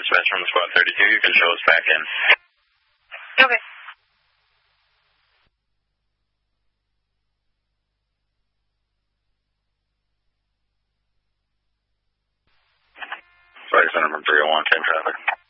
dispatch from Squad 32. You can show us back in. Okay. Flight center from 301, 10 traffic.